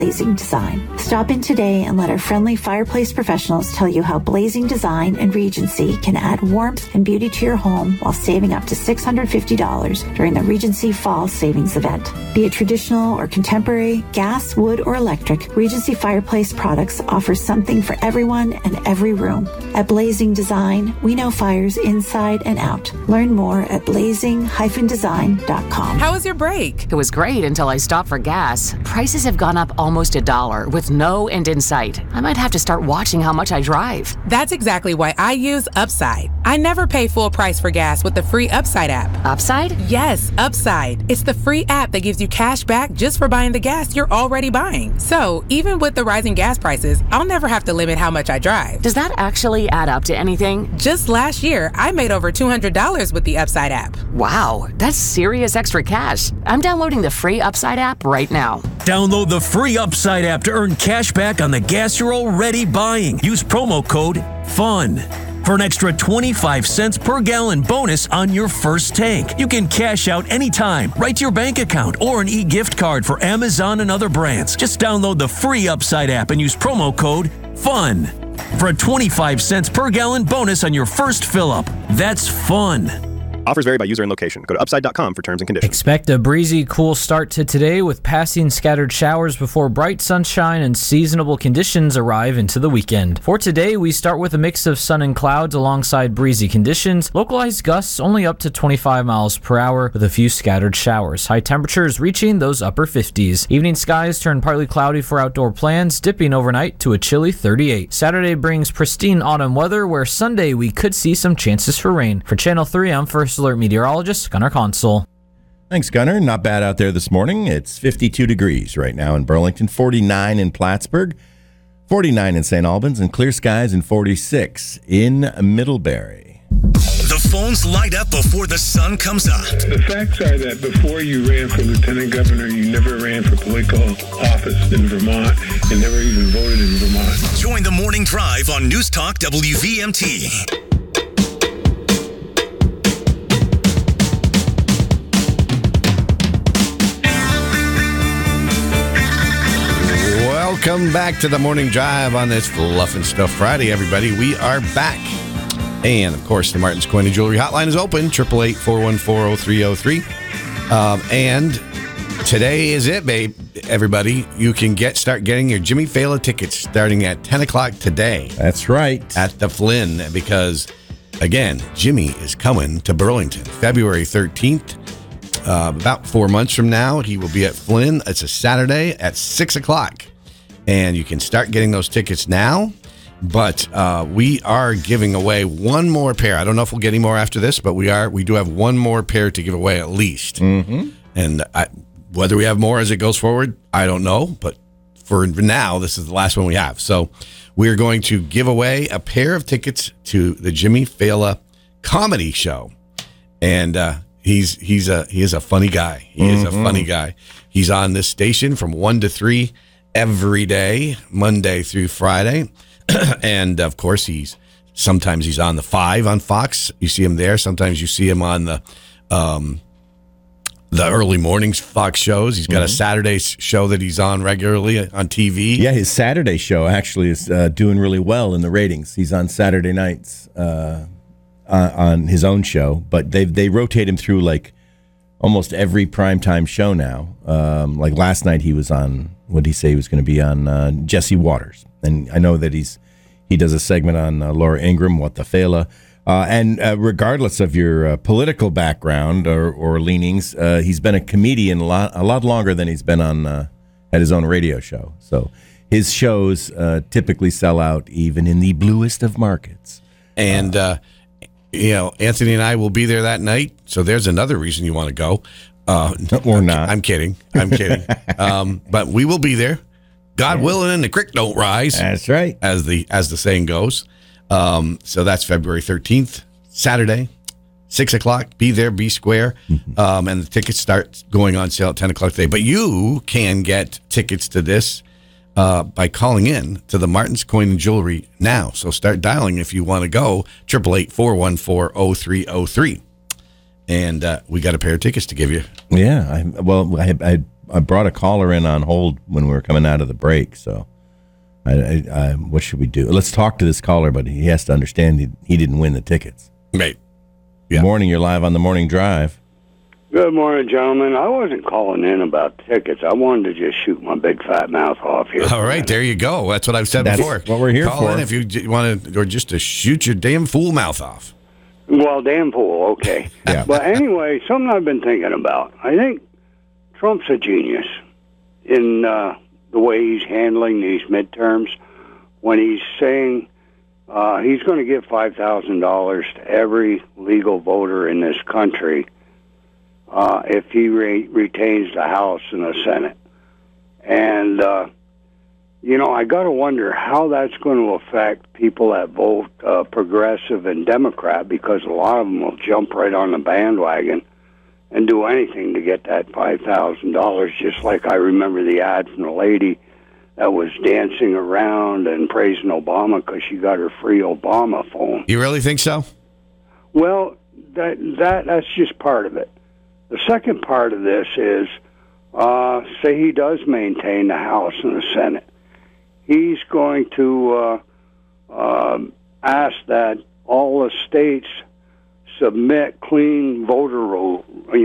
Blazing Design. Stop in today and let our friendly fireplace professionals tell you how Blazing Design and Regency can add warmth and beauty to your home while saving up to $650 during the Regency Fall Savings Event. Be it traditional or contemporary, gas, wood, or electric, Regency Fireplace products offer something for everyone and every room. At Blazing Design, we know fires inside and out. Learn more at blazing-design.com. How was your break? It was great until I stopped for gas. Prices have gone up almost $1 with no end in sight. I might have to start watching how much I drive. That's exactly why I use Upside. I never pay full price for gas with the free Upside app. Upside? Yes, Upside. It's the free app that gives you cash back just for buying the gas you're already buying. So even with the rising gas prices, I'll never have to limit how much I drive. Does that actually add up to anything? Just last year, I made over $200 with the Upside app. Wow, that's serious extra cash. I'm downloading the free Upside app right now. Download the free Upside app to earn cash back on the gas you're already buying. Use promo code FUN for an extra 25 cents per gallon bonus on your first tank. You can cash out anytime, right to your bank account, or an e-gift card for Amazon and other brands. Just download the free Upside app and use promo code FUN for a 25 cents per gallon bonus on your first fill-up. That's fun. Offers vary by user and location. Go to upside.com for terms and conditions. Expect a breezy, cool start to today with passing scattered showers before bright sunshine and seasonable conditions arrive into the weekend. For today, we start with a mix of sun and clouds alongside breezy conditions. Localized gusts only up to 25 miles per hour with a few scattered showers. High temperatures reaching those upper 50s. Evening skies turn partly cloudy for outdoor plans, dipping overnight to a chilly 38. Saturday brings pristine autumn weather, where Sunday we could see some chances for rain. For Channel 3, I'm First Alert meteorologist Gunnar Consul. Thanks, Gunnar. Not bad out there this morning. It's 52 degrees right now in Burlington, 49 in Plattsburgh, 49 in St. Albans, and clear skies in 46 in Middlebury. The phones light up before the sun comes up. The facts are that before you ran for lieutenant governor, you never ran for political office in Vermont and never even voted in Vermont. Join the morning drive on News Talk WVMT. Welcome back to the Morning Drive on this Fluff and Stuff Friday, everybody. We are back. And, of course, the Martin's Coin and Jewelry Hotline is open, 888-414-0303. And today is it, babe, everybody. You can start getting your Jimmy Fallon tickets starting at 10 o'clock today. That's right. At the Flynn, because, again, Jimmy is coming to Burlington February 13th. About 4 months from now, he will be at Flynn. It's a Saturday at 6 o'clock. And you can start getting those tickets now. But we are giving away one more pair. I don't know if we'll get any more after this, but we do have one more pair to give away at least. Mm-hmm. And whether we have more as it goes forward, I don't know. But for now, this is the last one we have. So we're going to give away a pair of tickets to the Jimmy Fallon comedy show. And he is a funny guy. He is a funny guy. He's on this station from 1 to 3 every day, Monday through Friday. And, of course, sometimes he's on the 5 on Fox. You see him there. Sometimes you see him on the early mornings Fox shows. He's got a Saturday show that he's on regularly on TV. Yeah, his Saturday show actually is doing really well in the ratings. He's on Saturday nights on his own show, but they rotate him through like almost every primetime show now. Like last night he was on, what did he say he was going to be on? Jesse Waters. And I know that he does a segment on Laura Ingraham, What the Fela. And regardless of your political background or leanings, he's been a comedian a lot longer than he's been on at his own radio show. So his shows typically sell out even in the bluest of markets. And, Anthony and I will be there that night. So there's another reason you want to go. Or not. I'm kidding. But we will be there. God willing, and the creek don't rise. That's right. As the saying goes. So that's February 13th, Saturday, 6 o'clock. Be there, be square. And the tickets start going on sale at 10 o'clock today. But you can get tickets to this by calling in to the Martin's Coin and Jewelry now. So start dialing if you want to go, 888-414-0303. And we got a pair of tickets to give you. Yeah. brought a caller in on hold when we were coming out of the break. So, what should we do? Let's talk to this caller, but he has to understand he didn't win the tickets. Right. Yeah. Good morning. You're live on the morning drive. Good morning, gentlemen. I wasn't calling in about tickets. I wanted to just shoot my big fat mouth off here. All right, there you go. That's what I've said before. What we're here Call for. in if you want to, or just to shoot your damn fool mouth off. Well, damn fool, okay. Yeah. But anyway, something I've been thinking about. I think Trump's a genius in the way he's handling these midterms when he's saying he's going to give $5,000 to every legal voter in this country if he retains the House and the Senate. And, I got to wonder how that's going to affect people that vote progressive and Democrat, because a lot of them will jump right on the bandwagon and do anything to get that $5,000, just like I remember the ad from the lady that was dancing around and praising Obama because she got her free Obama phone. You really think so? Well, that's just part of it. The second part of this is, say he does maintain the House and the Senate. He's going to ask that all the states submit clean voter rolls.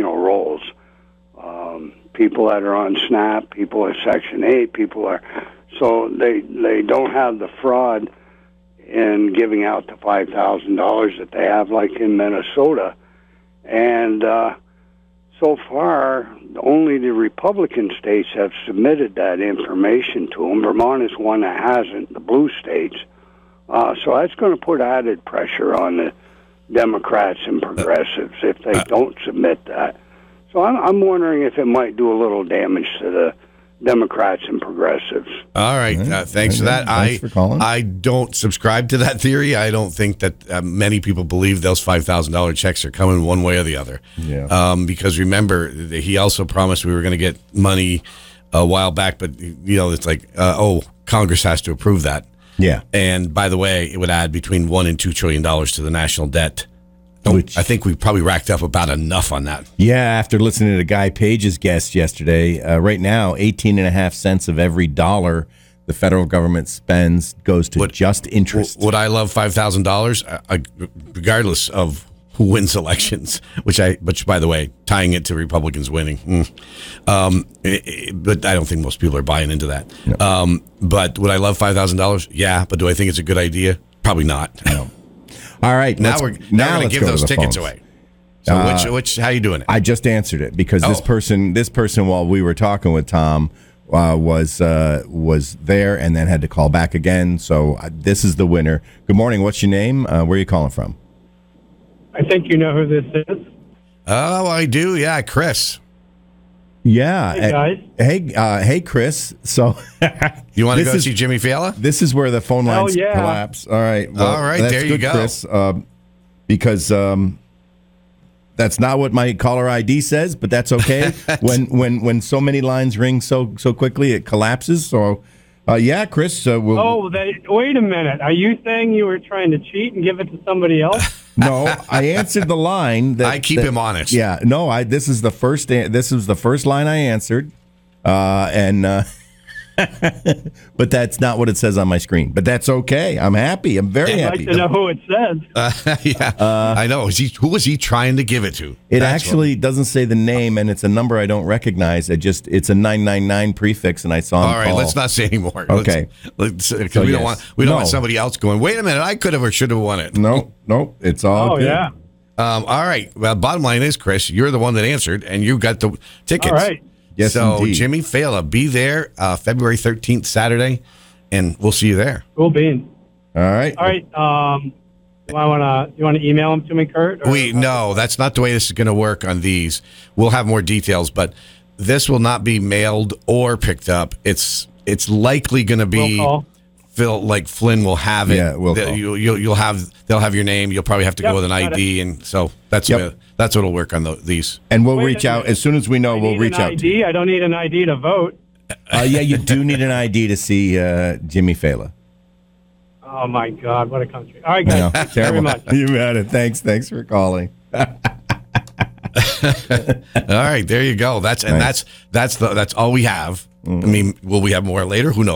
People that are on SNAP, people at Section 8, so they don't have the fraud in giving out the $5,000 that they have, like in Minnesota. And so far, only the Republican states have submitted that information to them. Vermont is one that hasn't, the blue states. So that's going to put added pressure on the Democrats and progressives if they don't submit that. So I'm wondering if it might do a little damage to the Democrats and progressives. All right. Thanks for that. Thanks for calling. I don't subscribe to that theory. I don't think that many people believe those $5,000 checks are coming one way or the other. Yeah. Because remember, he also promised we were going to get money a while back, but it's like, Congress has to approve that. Yeah. And by the way, it would add between $1 and $2 trillion to the national debt. Which, I think we probably racked up about enough on that. Yeah, after listening to Guy Page's guest yesterday, right now, 18.5 cents of every dollar the federal government spends goes to just interest. Would I love $5,000, regardless of who wins elections? Which, by the way, tying it to Republicans winning. But I don't think most people are buying into that. No. But would I love $5,000? Yeah. But do I think it's a good idea? Probably not. No. All right, now we're going to give those tickets away. So which how you doing it? I just answered it because this person while we were talking with Tom was there and then had to call back again. So this is the winner. Good morning. What's your name? Where are you calling from? I think you know who this is. Oh, I do. Yeah, Chris. Yeah. Hey, guys. Hey, Chris. So you want to go see Jimmy Fallon? This is where the phone lines collapse. All right. Well, all right. There you go, Chris. Because that's not what my caller ID says, but that's okay. when so many lines ring so quickly, it collapses. So, Chris. Wait a minute. Are you saying you were trying to cheat and give it to somebody else? No, I answered the line. I keep him honest. Yeah, no, this is the first. This was the first line I answered, but that's not what it says on my screen. But that's okay. I'm happy. I'm very happy. I'd like to know who it says. I know. Who was he trying to give it to? It actually doesn't say the name, and it's a number I don't recognize. It's a 999 prefix, and I saw him. All right, call. let's not say anymore. Okay, because we don't want somebody else going. Wait a minute, I could have or should have won it. No, it's all good. Yeah. All right. Well, bottom line is, Chris, you're the one that answered, and you got the tickets. All right. Yes, so indeed. Jimmy Fallon, be there February 13th, Saturday, and we'll see you there. Cool beans. All right. All right. You want to email them to me, Kurt? No, that's not the way this is going to work on these. We'll have more details, but this will not be mailed or picked up. It's likely going to be Phil, like Flynn will have it. Yeah, they'll have your name. You'll probably have to go with an ID, and so that's what'll work on these. And we'll reach out as soon as we know. We'll reach out. ID? I don't need an ID to vote. Yeah, you do need an ID to see Jimmy Fallon. Oh my God, what a country! All right, guys, thank you very much. You had it. Thanks for calling. All right, there you go. That's all we have. I mean, will we have more later? Who knows?